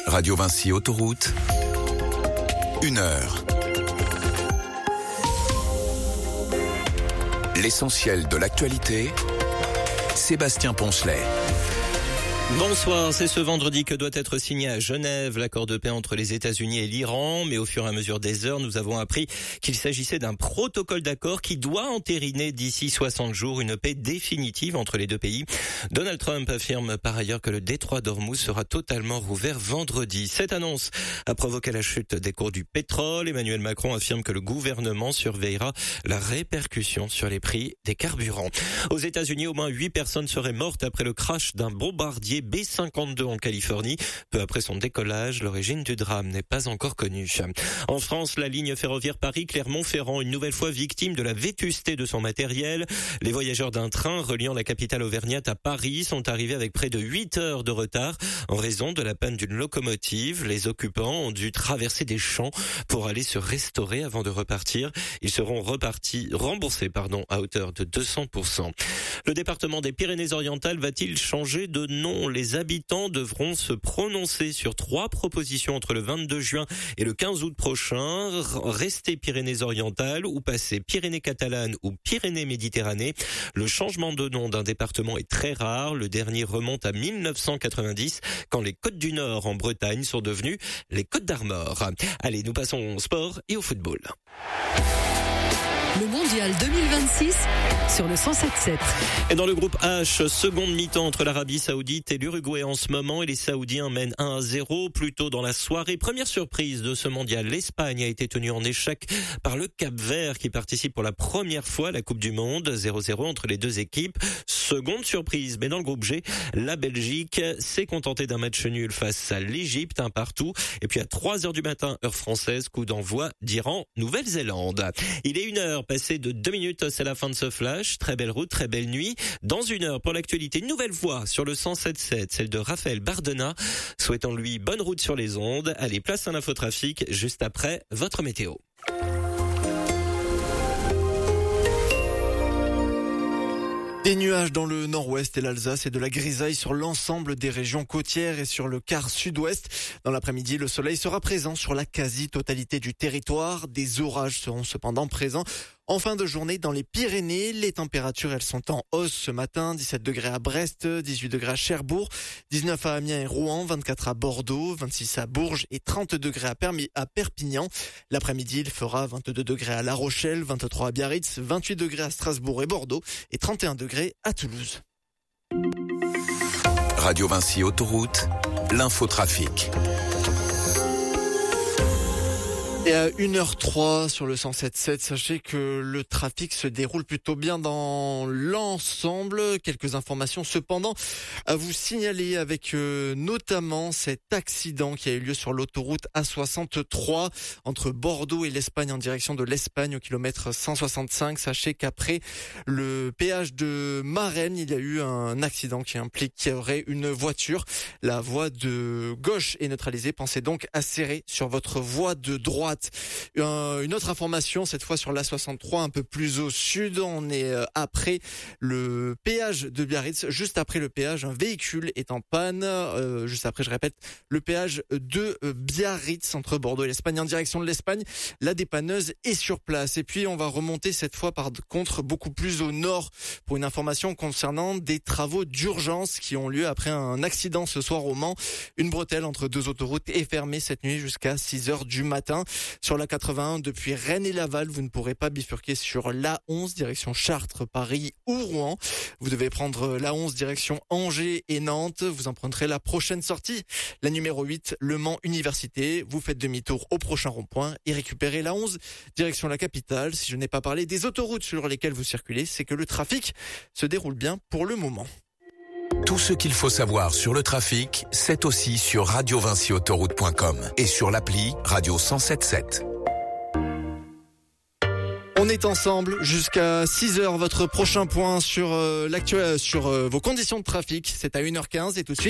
Radio Vinci Autoroute, 1 heure. L'essentiel de l'actualité, Sébastien Poncelet. Bonsoir, c'est ce vendredi que doit être signé à Genève l'accord de paix entre les États-Unis et l'Iran, mais au fur et à mesure des heures, nous avons appris qu'il s'agissait d'un protocole d'accord qui doit entériner d'ici 60 jours une paix définitive entre les deux pays. Donald Trump affirme par ailleurs que le détroit d'Ormuz sera totalement rouvert vendredi. Cette annonce a provoqué la chute des cours du pétrole. Emmanuel Macron affirme que le gouvernement surveillera la répercussion sur les prix des carburants. Aux États-Unis, au moins 8 personnes seraient mortes après le crash d'un bombardier B-52 en Californie. Peu après son décollage, l'origine du drame n'est pas encore connue. En France, la ligne ferroviaire Paris-Clermont-Ferrand, une nouvelle fois victime de la vétusté de son matériel. Les voyageurs d'un train reliant la capitale auvergnate à Paris sont arrivés avec près de 8 heures de retard en raison de la panne d'une locomotive. Les occupants ont dû traverser des champs pour aller se restaurer avant de repartir. Ils seront remboursés à hauteur de 200%. Le département des Pyrénées-Orientales va-t-il changer de nom ? Les habitants devront se prononcer sur 3 propositions entre le 22 juin et le 15 août prochain. Rester Pyrénées-Orientales ou passer Pyrénées-Catalanes ou Pyrénées-Méditerranée. Le changement de nom d'un département est très rare. Le dernier remonte à 1990 quand les Côtes du Nord en Bretagne sont devenues les Côtes d'Armor. Allez, nous passons au sport et au football. Le mondial 2026 sur le 107.7. Et dans le groupe H, seconde mi-temps entre l'Arabie Saoudite et l'Uruguay en ce moment, et les Saoudiens mènent 1-0 plus tôt dans la soirée. Première surprise de ce mondial, l'Espagne a été tenue en échec par le Cap-Vert qui participe pour la première fois à la Coupe du Monde. 0-0 entre les deux équipes. Seconde surprise, mais dans le groupe G, la Belgique s'est contentée d'un match nul face à l'Égypte, 1-1. Et puis à 3h du matin, heure française, coup d'envoi d'Iran-Nouvelle-Zélande. Il est 1 heure. Passé de 2 minutes, c'est la fin de ce flash. Très belle route, très belle nuit. Dans 1 heure, pour l'actualité, une nouvelle voix sur le 107.7, celle de Raphaël Bardena. Souhaitons-lui bonne route sur les ondes. Allez, place à l'infotrafic, juste après votre météo. Des nuages dans le nord-ouest et l'Alsace et de la grisaille sur l'ensemble des régions côtières et sur le quart sud-ouest. Dans l'après-midi, le soleil sera présent sur la quasi-totalité du territoire. Des orages seront cependant présents en fin de journée dans les Pyrénées. Les températures, elles sont en hausse ce matin. 17 degrés à Brest, 18 degrés à Cherbourg, 19 à Amiens et Rouen, 24 à Bordeaux, 26 à Bourges et 30 degrés à Perpignan. L'après-midi, il fera 22 degrés à La Rochelle, 23 à Biarritz, 28 degrés à Strasbourg et Bordeaux et 31 degrés à Toulouse. Radio Vinci Autoroute, l'infotrafic. Et à 1h03 sur le 107.7, sachez que le trafic se déroule plutôt bien dans l'ensemble. Quelques informations cependant à vous signaler avec notamment cet accident qui a eu lieu sur l'autoroute A63 entre Bordeaux et l'Espagne en direction de l'Espagne au kilomètre 165. Sachez qu'après le péage de Marennes, il y a eu un accident qui impliquerait une voiture. La voie de gauche est neutralisée. Pensez donc à serrer sur votre voie de droite. Une autre information, cette fois sur l'A63, un peu plus au sud. On est après le péage de Biarritz. Juste après le péage, un véhicule est en panne. Juste après, je répète, le péage de Biarritz entre Bordeaux et l'Espagne en direction de l'Espagne. La dépanneuse est sur place. Et puis, on va remonter cette fois par contre beaucoup plus au nord pour une information concernant des travaux d'urgence qui ont lieu après un accident ce soir au Mans. Une bretelle entre 2 autoroutes est fermée cette nuit jusqu'à 6h du matin. Sur la 81, depuis Rennes et Laval, vous ne pourrez pas bifurquer sur l'A11 direction Chartres, Paris ou Rouen. Vous devez prendre l'A11 direction Angers et Nantes. Vous emprunterez la prochaine sortie, la numéro 8, Le Mans Université. Vous faites demi-tour au prochain rond-point et récupérez l'A11 direction la capitale. Si je n'ai pas parlé des autoroutes sur lesquelles vous circulez, c'est que le trafic se déroule bien pour le moment. Tout ce qu'il faut savoir sur le trafic, c'est aussi sur radiovinciautoroute.com et sur l'appli Radio 107.7. On est ensemble jusqu'à 6h. Votre prochain point sur vos conditions de trafic, c'est à 1h15 et tout de suite.